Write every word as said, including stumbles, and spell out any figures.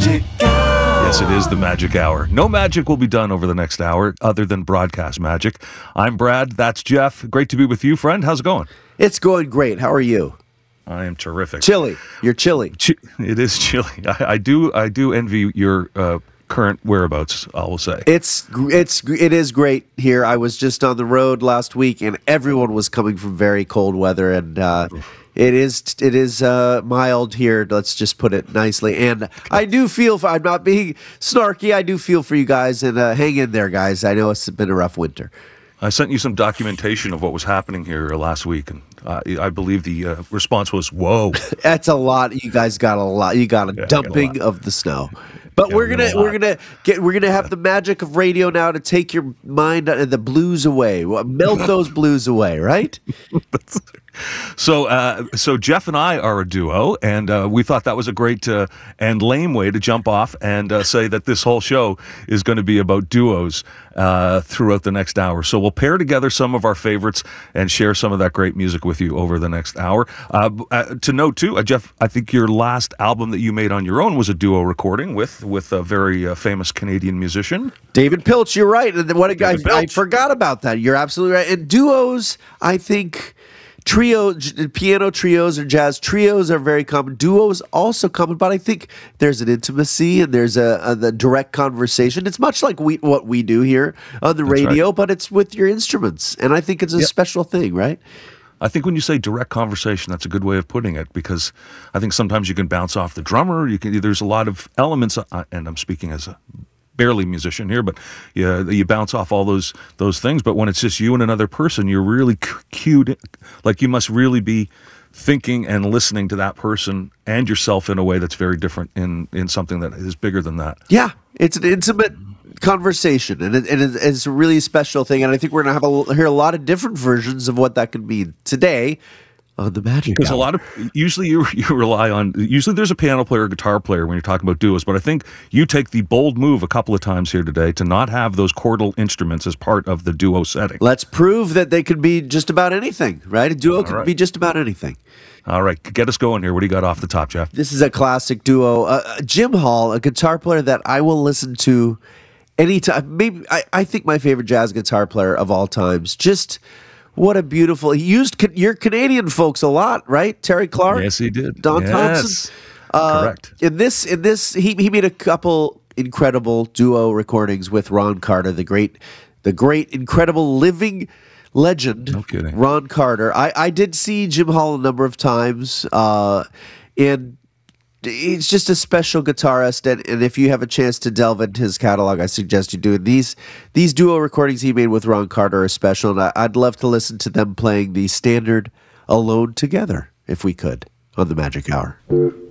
Magic Hour. Yes, it is the Magic Hour. No magic will be done over the next hour other than broadcast magic. I'm Brad. That's Jeff. Great to be with you, friend. How's it going? It's going great. How are you? I am terrific. Chilly. You're chilly. Ch- it is chilly. I, I do. I do envy your uh, current whereabouts. I will say it's it's it is great here. I was just on the road last week, and everyone was coming from very cold weather, and uh, it is it is uh, mild here. Let's just put it nicely. And I do feel, for, I'm not being snarky, I do feel for you guys, and uh, hang in there, guys. I know it's been a rough winter. I sent you some documentation of what was happening here last week, and uh, I believe the uh, response was, "Whoa, that's a lot." You guys got a lot. You got a yeah, dumping got a of the snow. But yeah, we're gonna we're gonna get we're gonna have yeah. the magic of radio now to take your mind and the blues away, melt those blues away, right? So, uh, so Jeff and I are a duo, and uh, we thought that was a great uh, and lame way to jump off and uh, say that this whole show is going to be about duos uh, throughout the next hour. So we'll pair together some of our favorites and share some of that great music with you over the next hour. Uh, uh, to note, too, uh, Jeff, I think your last album that you made on your own was a duo recording with with a very uh, famous Canadian musician. David Pilch, you're right. And what a guy, I forgot about that. You're absolutely right. And duos, I think... Trio, piano trios or jazz trios are very common. Duos also common, but I think there's an intimacy and there's a, a the direct conversation. It's much like we what we do here on the That's radio, right. but it's with your instruments, and I think it's a yep. special thing, right? I think when you say direct conversation, that's a good way of putting it, because I think sometimes you can bounce off the drummer. You can. There's a lot of elements, uh, and I'm speaking as a barely musician here, but yeah, you bounce off all those those things. But when it's just you and another person, you're really cued, like you must really be thinking and listening to that person and yourself in a way that's very different in in something that is bigger than that. Yeah, it's an intimate conversation, and, it, and it's a really special thing. And I think we're gonna have a, hear a lot of different versions of what that could mean today on the Magic Because Hour. a lot of usually you you rely on usually there's a piano player or guitar player when you're talking about duos, but I think you take the bold move a couple of times here today to not have those chordal instruments as part of the duo setting. Let's prove that they could be just about anything, right? A duo can right. be just about anything. All right, get us going here. What do you got off the top, Jeff? This is a classic duo. Uh, Jim Hall, a guitar player that I will listen to anytime. Maybe I, I think my favorite jazz guitar player of all times. Just what a beautiful... He used ca- your Canadian folks a lot, right? Terry Clark? Yes, he did. Don yes. Thompson? Uh, Correct. In this, in this, he he made a couple incredible duo recordings with Ron Carter, the great, the great, incredible living legend. No kidding. Ron Carter. I, I did see Jim Hall a number of times, uh, and he's just a special guitarist, and, and if you have a chance to delve into his catalog, I suggest you do it. These these duo recordings he made with Ron Carter are special, and I, I'd love to listen to them playing the standard Alone Together, if we could, on the Magic Hour.